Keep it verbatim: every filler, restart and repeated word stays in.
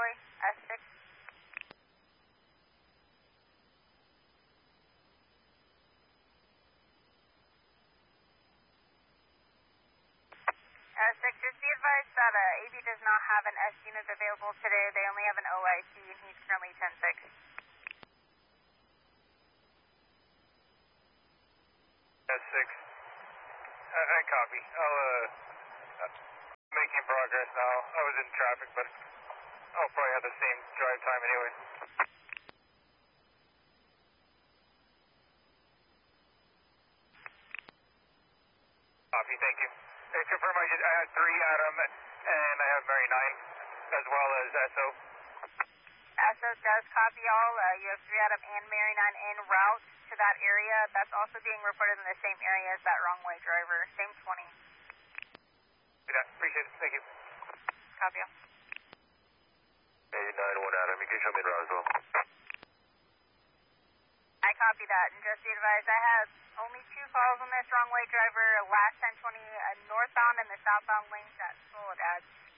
Charlie, S six. S six, just be advised that uh, A V does not have an S unit available today. They only have an O I C, and he's currently ten six. S six. I, I copy. I'll, uh, uh, making progress now. I was in traffic, but I'll probably have the same drive time anyway. Copy, thank you. Hey, confirm I, just, I had three Adam, and I have Mary nine, as well as S O. S O does copy all. Uh, you have three Adam and Mary nine en route to that area. That's also being reported in the same area as that wrong way driver. Same twenty. Yeah, appreciate it. Thank you. Copy all. eight nine one Adam, you can show me the route as well. I copy that, and just be advised, I have only two calls on this wrong way driver, last ten twenty uh, northbound and the southbound lanes at Soledad.